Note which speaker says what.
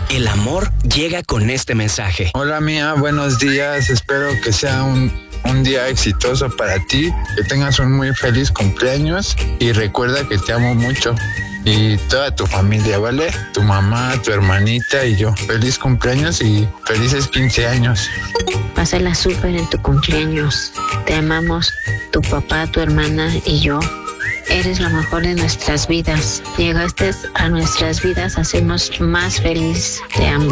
Speaker 1: El amor llega con este mensaje.
Speaker 2: Hola Mía, buenos días. Espero que sea un día exitoso para ti, que tengas un muy feliz cumpleaños y recuerda que te amo mucho y toda tu familia, ¿vale? Tu mamá, tu hermanita y yo. Feliz cumpleaños y felices 15 años.
Speaker 3: Pásala súper en tu cumpleaños. Te amamos, tu papá, tu hermana y yo. Eres lo mejor de nuestras vidas. Llegaste a nuestras vidas a hacernos más feliz. Te amo.